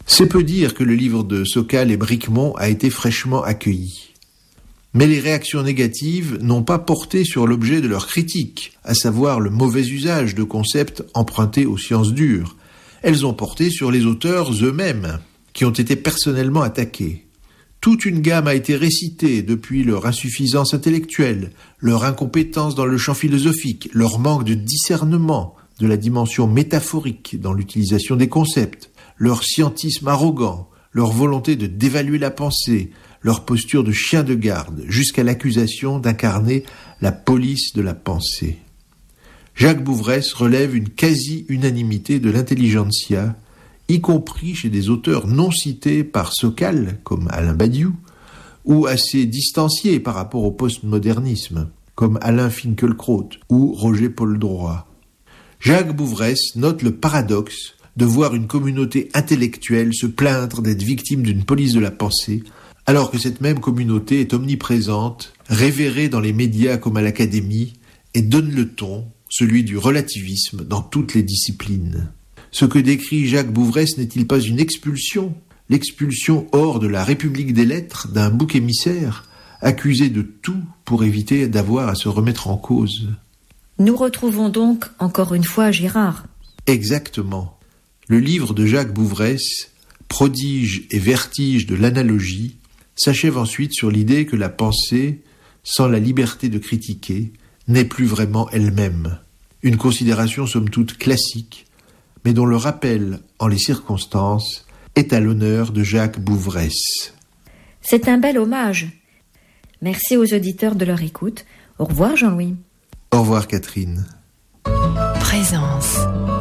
C'est peu dire que le livre de Sokal et Bricmont a été fraîchement accueilli. Mais les réactions négatives n'ont pas porté sur l'objet de leur critique, à savoir le mauvais usage de concepts empruntés aux sciences dures. Elles ont porté sur les auteurs eux-mêmes, qui ont été personnellement attaqués. Toute une gamme a été récitée depuis leur insuffisance intellectuelle, leur incompétence dans le champ philosophique, leur manque de discernement de la dimension métaphorique dans l'utilisation des concepts, leur scientisme arrogant, leur volonté de dévaluer la pensée, leur posture de chien de garde, jusqu'à l'accusation d'incarner la police de la pensée. Jacques Bouvresse relève une quasi-unanimité de l'intelligentsia, y compris chez des auteurs non cités par Sokal, comme Alain Badiou, ou assez distanciés par rapport au postmodernisme, comme Alain Finkielkraut ou Roger Poldroy. Jacques Bouvresse note le paradoxe de voir une communauté intellectuelle se plaindre d'être victime d'une police de la pensée, alors que cette même communauté est omniprésente, révérée dans les médias comme à l'Académie, et donne le ton, celui du relativisme, dans toutes les disciplines. Ce que décrit Jacques Bouvresse n'est-il pas une expulsion, l'expulsion hors de la République des lettres d'un bouc émissaire, accusé de tout pour éviter d'avoir à se remettre en cause? Nous retrouvons donc encore une fois Girard. Exactement. Le livre de Jacques Bouvresse, prodige et vertige de l'analogie, s'achève ensuite sur l'idée que la pensée, sans la liberté de critiquer, n'est plus vraiment elle-même. Une considération somme toute classique, mais dont le rappel, en les circonstances, est à l'honneur de Jacques Bouvresse. C'est un bel hommage. Merci aux auditeurs de leur écoute. Au revoir Jean-Louis. Au revoir Catherine. Présence.